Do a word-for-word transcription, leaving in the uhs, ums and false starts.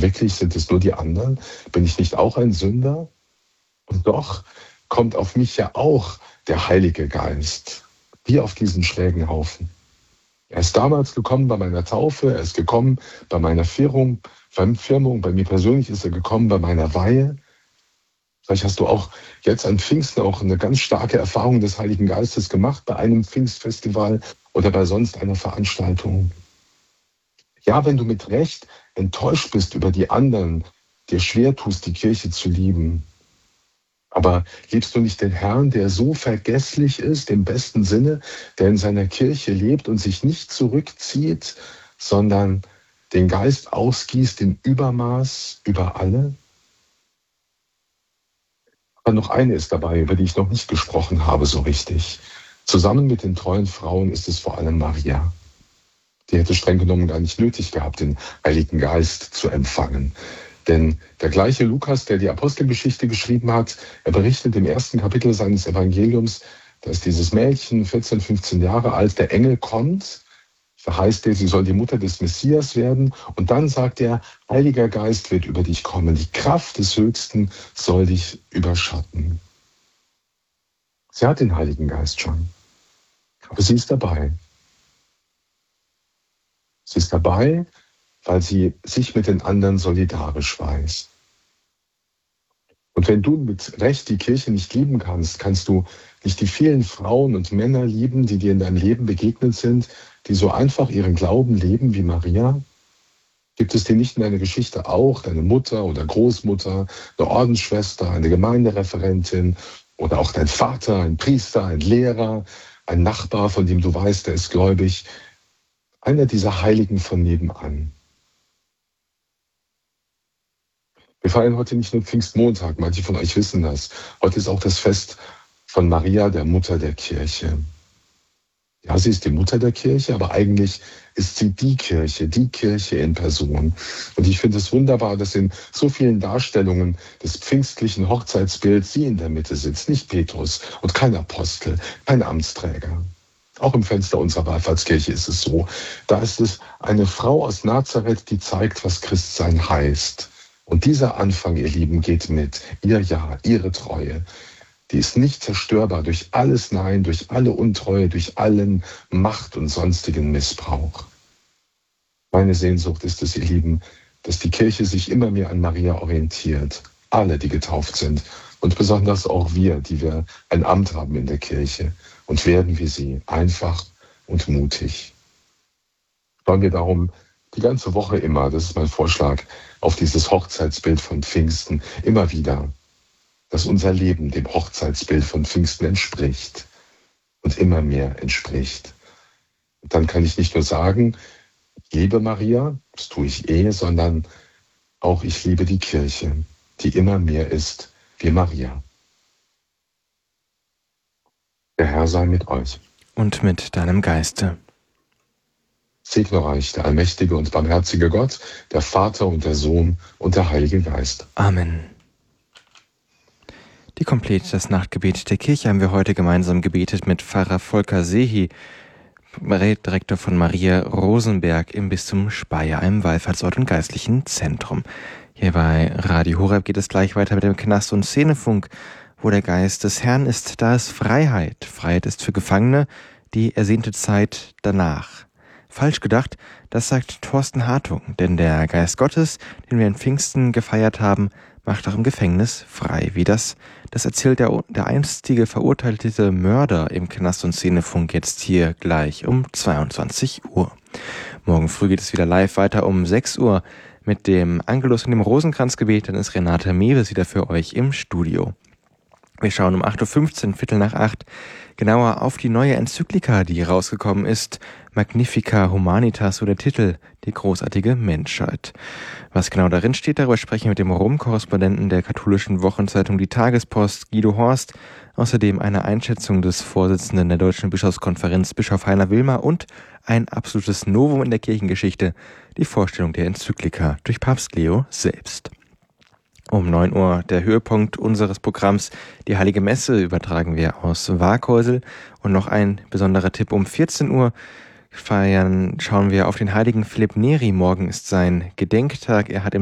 wirklich, sind es nur die anderen? Bin ich nicht auch ein Sünder? Und doch kommt auf mich ja auch der Heilige Geist, wie auf diesen schrägen Haufen. Er ist damals gekommen bei meiner Taufe, er ist gekommen bei meiner Firmung, beim Firmung, bei mir persönlich ist er gekommen bei meiner Weihe. Vielleicht hast du auch jetzt an Pfingsten auch eine ganz starke Erfahrung des Heiligen Geistes gemacht, bei einem Pfingstfestival oder bei sonst einer Veranstaltung. Ja, wenn du mit Recht enttäuscht bist über die anderen, dir schwer tust, die Kirche zu lieben. Aber liebst du nicht den Herrn, der so vergesslich ist, im besten Sinne, der in seiner Kirche lebt und sich nicht zurückzieht, sondern den Geist ausgießt im Übermaß über alle? Aber noch eine ist dabei, über die ich noch nicht gesprochen habe so richtig. Zusammen mit den treuen Frauen ist es vor allem Maria. Die hätte streng genommen gar nicht nötig gehabt, den Heiligen Geist zu empfangen. Denn der gleiche Lukas, der die Apostelgeschichte geschrieben hat, er berichtet im ersten Kapitel seines Evangeliums, dass dieses Mädchen, vierzehn, fünfzehn Jahre alt, der Engel kommt, verheißt er, sie soll die Mutter des Messias werden. Und dann sagt er, Heiliger Geist wird über dich kommen. Die Kraft des Höchsten soll dich überschatten. Sie hat den Heiligen Geist schon. Aber sie ist dabei. Sie ist dabei, weil sie sich mit den anderen solidarisch weiß. Und wenn du mit Recht die Kirche nicht lieben kannst, kannst du nicht die vielen Frauen und Männer lieben, die dir in deinem Leben begegnet sind, die so einfach ihren Glauben leben wie Maria? Gibt es dir nicht in deiner Geschichte auch deine Mutter oder Großmutter, eine Ordensschwester, eine Gemeindereferentin oder auch dein Vater, ein Priester, ein Lehrer, ein Nachbar, von dem du weißt, der ist gläubig, einer dieser Heiligen von nebenan? Wir feiern heute nicht nur Pfingstmontag, manche von euch wissen das. Heute ist auch das Fest von Maria, der Mutter der Kirche. Ja, sie ist die Mutter der Kirche, aber eigentlich ist sie die Kirche, die Kirche in Person. Und ich finde es wunderbar, dass in so vielen Darstellungen des pfingstlichen Hochzeitsbilds sie in der Mitte sitzt, nicht Petrus und kein Apostel, kein Amtsträger. Auch im Fenster unserer Wallfahrtskirche ist es so. Da ist es eine Frau aus Nazareth, die zeigt, was Christsein heißt. Und dieser Anfang, ihr Lieben, geht mit. Ihr Ja, ihre Treue. Die ist nicht zerstörbar durch alles Nein, durch alle Untreue, durch allen Macht und sonstigen Missbrauch. Meine Sehnsucht ist es, ihr Lieben, dass die Kirche sich immer mehr an Maria orientiert. Alle, die getauft sind. Und besonders auch wir, die wir ein Amt haben in der Kirche. Und werden wie sie, einfach und mutig. Wollen wir darum die ganze Woche immer, das ist mein Vorschlag, auf dieses Hochzeitsbild von Pfingsten immer wieder, dass unser Leben dem Hochzeitsbild von Pfingsten entspricht und immer mehr entspricht. Und dann kann ich nicht nur sagen, ich liebe Maria, das tue ich eh, sondern auch ich liebe die Kirche, die immer mehr ist wie Maria. Der Herr sei mit euch. Und mit deinem Geiste. Segne euch der allmächtige und barmherzige Gott, der Vater und der Sohn und der Heilige Geist. Amen. Die Komplett, das Nachtgebet der Kirche, haben wir heute gemeinsam gebetet mit Pfarrer Volker Sehi, Direktor von Maria Rosenberg im Bistum Speyer, einem Wallfahrtsort und geistlichen Zentrum. Hier bei Radio Horeb geht es gleich weiter mit dem Knast- und Szenefunk. Wo der Geist des Herrn ist, da ist Freiheit. Freiheit ist für Gefangene, die ersehnte Zeit danach. Falsch gedacht, das sagt Thorsten Hartung, denn der Geist Gottes, den wir in Pfingsten gefeiert haben, macht auch im Gefängnis frei. Wie das, das erzählt der, der einstige verurteilte Mörder im Knast- und Szenefunk jetzt hier gleich um zweiundzwanzig Uhr. Morgen früh geht es wieder live weiter um sechs Uhr mit dem Angelus und dem Rosenkranzgebet. Dann ist Renate Mewes wieder für euch im Studio. Wir schauen um acht Uhr fünfzehn, Viertel nach acht, genauer auf die neue Enzyklika, die rausgekommen ist. Magnifica Humanitas, so der Titel, die großartige Menschheit. Was genau darin steht, darüber sprechen wir mit dem Rom-Korrespondenten der katholischen Wochenzeitung Die Tagespost, Guido Horst. Außerdem eine Einschätzung des Vorsitzenden der Deutschen Bischofskonferenz, Bischof Heiner Wilmer, und ein absolutes Novum in der Kirchengeschichte, die Vorstellung der Enzyklika durch Papst Leo selbst. Um neun Uhr der Höhepunkt unseres Programms, die Heilige Messe, übertragen wir aus Waaghäusel. Und noch ein besonderer Tipp: um vierzehn Uhr feiern, schauen wir auf den heiligen Philipp Neri. Morgen ist sein Gedenktag. Er hat im